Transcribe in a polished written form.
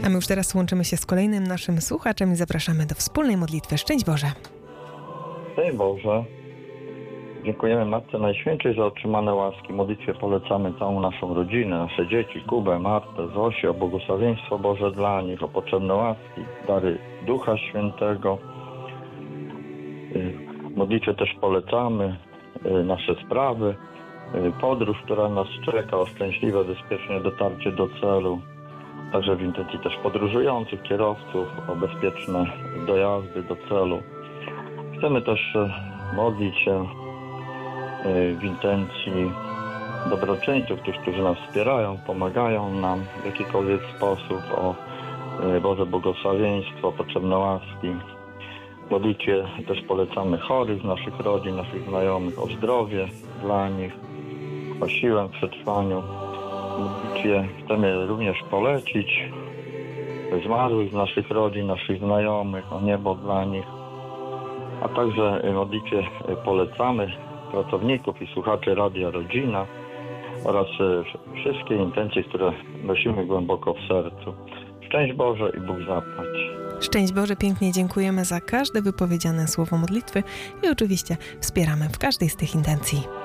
A my już teraz łączymy się z kolejnym naszym słuchaczem i zapraszamy do wspólnej modlitwy. Szczęść Boże. Szczęść Boże. Dziękujemy Matce Najświętszej za otrzymane łaski. Modlitwie polecamy całą naszą rodzinę, nasze dzieci, Kubę, Martę, Zosię, o błogosławieństwo Boże dla nich, o potrzebne łaski, dary Ducha Świętego. Modlitwie też polecamy nasze sprawy, podróż, która nas czeka, o szczęśliwe, bezpieczne dotarcie do celu. Także w intencji też podróżujących, kierowców, o bezpieczne dojazdy do celu. Chcemy też modlić się w intencji dobroczyńców, tych, którzy nas wspierają, pomagają nam w jakikolwiek sposób, o Boże błogosławieństwo, potrzebne łaski. W modlitwie też polecamy chorych z naszych rodzin, naszych znajomych, o zdrowie dla nich, o siłę w przetrwaniu. W modlitwie chcemy również polecić zmarłych z naszych rodzin, naszych znajomych, o niebo dla nich. A także w modlitwie polecamy pracowników i słuchaczy Radia Rodzina oraz wszystkie intencje, które nosimy głęboko w sercu. Szczęść Boże i Bóg zapłać. Szczęść Boże, pięknie dziękujemy za każde wypowiedziane słowo modlitwy i oczywiście wspieramy w każdej z tych intencji.